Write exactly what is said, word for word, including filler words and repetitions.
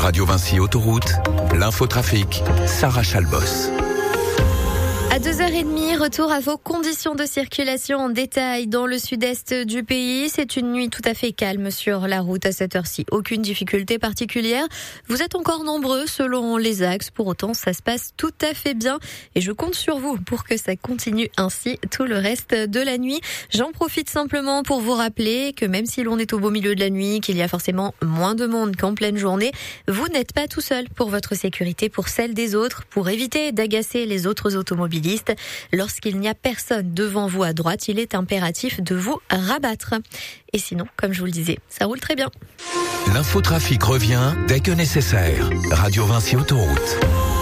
Radio Vinci Autoroute, l'infotrafic, Sarah Chalbos. À deux heures trente, retour à vos conditions de circulation en détail dans le sud-est du pays. C'est une nuit tout à fait calme sur la route à cette heure-ci. Aucune difficulté particulière. Vous êtes encore nombreux selon les axes. Pour autant, ça se passe tout à fait bien. Et je compte sur vous pour que ça continue ainsi tout le reste de la nuit. J'en profite simplement pour vous rappeler que même si l'on est au beau milieu de la nuit, qu'il y a forcément moins de monde qu'en pleine journée, vous n'êtes pas tout seul pour votre sécurité, pour celle des autres, pour éviter d'agacer les autres automobilistes. Lorsqu'il n'y a personne devant vous à droite, il est impératif de vous rabattre. Et sinon, comme je vous le disais, ça roule très bien. L'infotrafic revient dès que nécessaire. Radio Vinci Autoroute.